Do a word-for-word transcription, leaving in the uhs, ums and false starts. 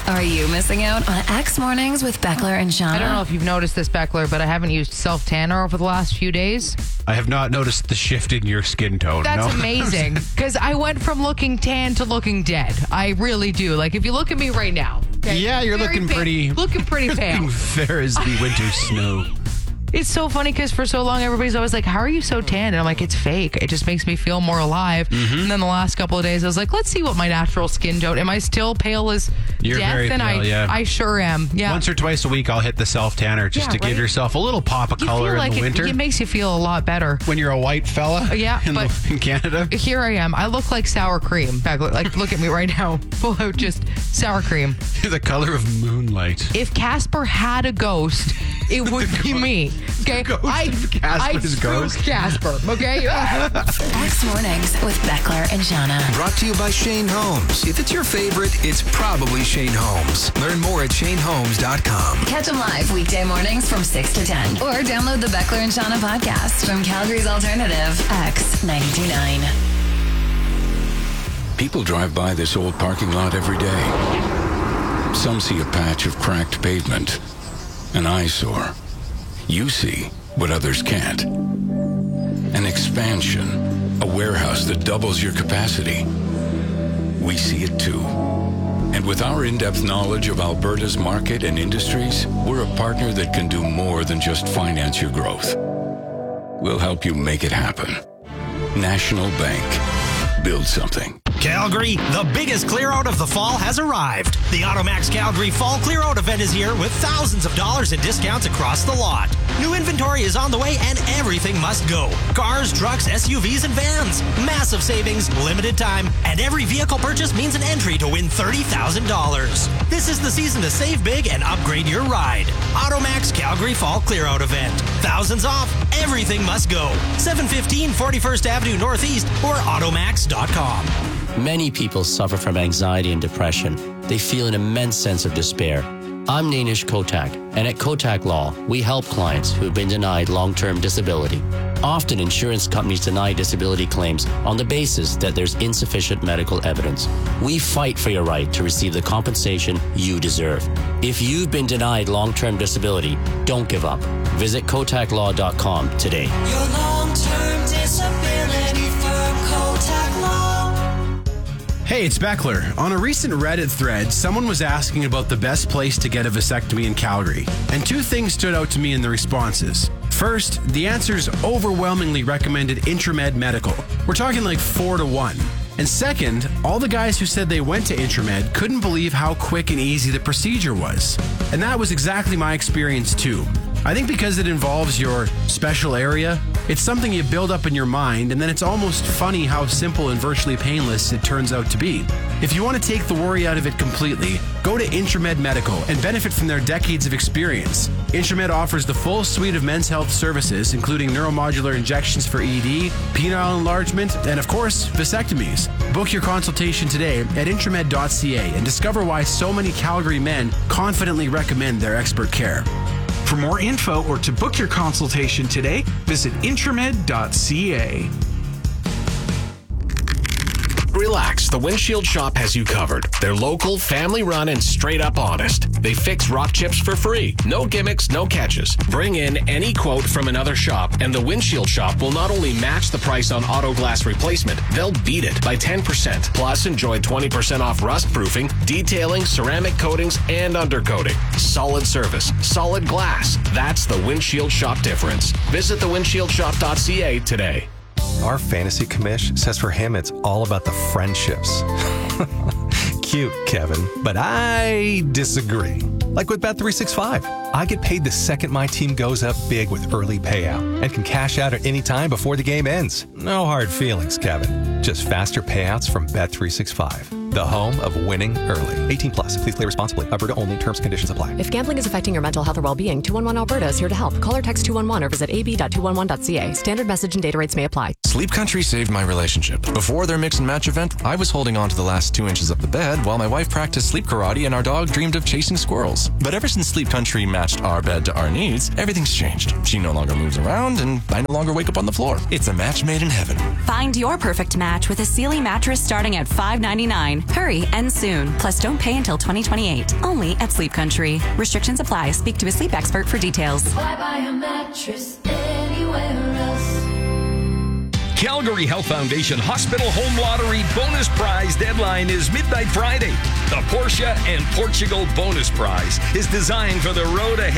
Are you missing out on X Mornings with Beckler and Shauna? I don't know if you've noticed this, Beckler, but I haven't used self-tanner over the last few days. I have not noticed the shift in your skin tone. That's no. amazing, because I went from looking tan to looking dead. I really do. Like, if you look at me right now. Okay, Yeah, you're very looking pa- pretty... Looking pretty pale. Fair as the winter snow. It's so funny because for so long, everybody's always like, how are you so tan? And I'm like, it's fake. It just makes me feel more alive. Mm-hmm. And then the last couple of days, I was like, let's see what my natural skin tone. Am I still pale as You're death? very and pale, I, yeah. I sure am. Yeah. Once or twice a week, I'll hit the self-tanner just Yeah, to give right? yourself a little pop of you color feel like in the it, winter. it makes you feel a lot better. When you're a white fella Yeah, in, but- the, in Canada. Here I am. I look like sour cream. Back, like, look at me right now. Full out just sour cream. You're the color of moonlight. If Casper had a ghost, it would be me. Okay, ghost I, of Casper's I ghost. spook Casper. Okay. X Mornings with Beckler and Shauna. Brought to you by Shane Holmes. If it's your favorite, it's probably Shane Holmes. Learn more at shane holmes dot com. Catch them live weekday mornings from six to ten. Or download the Beckler and Shauna podcast from Calgary's Alternative, X ninety-two point nine. People drive by this old parking lot every day. Some see a patch of cracked pavement, an eyesore. You see what others can't. An expansion, a warehouse that doubles your capacity. We see it too. And with our in-depth knowledge of Alberta's market and industries, we're a partner that can do more than just finance your growth. We'll help you make it happen. National Bank. Build something. Calgary, the biggest clear out of the fall has arrived. The Automax Calgary Fall Clear Out event is here with thousands of dollars in discounts across the lot. New inventory is on the way and everything must go. Cars, trucks, S U Vs, and vans. Massive savings, limited time, and every vehicle purchase means an entry to win thirty thousand dollars. This is the season to save big and upgrade your ride. Automax Calgary Fall Clear Out event. Thousands off, everything must go. seven fifteen forty-first Avenue Northeast or automax dot com. Many people suffer from anxiety and depression. They feel an immense sense of despair. I'm Nainish Kotak, and at Kotak Law, we help clients who have been denied long-term disability. Often, insurance companies deny disability claims on the basis that there's insufficient medical evidence. We fight for your right to receive the compensation you deserve. If you've been denied long-term disability, don't give up. Visit kotak law dot com today. Your long-term disability firm, Kotak Law. Hey, it's Beckler. On a recent Reddit thread, someone was asking about the best place to get a vasectomy in Calgary. And two things stood out to me in the responses. First, the answers overwhelmingly recommended Intramed Medical. We're talking like four to one. And second, all the guys who said they went to Intramed couldn't believe how quick and easy the procedure was. And that was exactly my experience too. I think because it involves your special area, it's something you build up in your mind, and then it's almost funny how simple and virtually painless it turns out to be. If you want to take the worry out of it completely, go to Intramed Medical and benefit from their decades of experience. Intramed offers the full suite of men's health services, including neuromodular injections for E D, penile enlargement, and of course, vasectomies. Book your consultation today at intramed dot c a and discover why so many Calgary men confidently recommend their expert care. For more info or to book your consultation today, visit intramed dot c a. Relax, the Windshield Shop has you covered. They're local, family-run, and straight-up honest. They fix rock chips for free. No gimmicks, no catches. Bring in any quote from another shop, and the Windshield Shop will not only match the price on auto glass replacement, they'll beat it by ten percent. Plus, enjoy twenty percent off rust proofing, detailing, ceramic coatings, and undercoating. Solid service, solid glass. That's the Windshield Shop difference. Visit the windshield shop dot c a today. Our fantasy commish says for him it's all about the friendships. Cute, Kevin, but I disagree. Like with Bet three sixty-five, I get paid the second my team goes up big with early payout and can cash out at any time before the game ends. No hard feelings, Kevin. Just faster payouts from Bet three sixty-five, the home of winning early. eighteen plus. Please play responsibly. Alberta only. Terms and conditions apply. If gambling is affecting your mental health or well-being, two one one Alberta is here to help. Call or text two one one or visit a b dot two one one dot c a. Standard message and data rates may apply. Sleep Country saved my relationship. Before their mix and match event, I was holding on to the last two inches of the bed while my wife practiced sleep karate and our dog dreamed of chasing squirrels. But ever since Sleep Country matched our bed to our needs, everything's changed. She no longer moves around and I no longer wake up on the floor. It's a match made in heaven. Find your perfect match with a Sealy mattress starting at five ninety-nine. Hurry and soon. Plus, don't pay until twenty twenty-eight. Only at Sleep Country. Restrictions apply. Speak to a sleep expert for details. Why buy a mattress anywhere else? Calgary Health Foundation Hospital Home Lottery bonus prize deadline is midnight Friday. The Porsche and Portugal bonus prize is designed for the road ahead.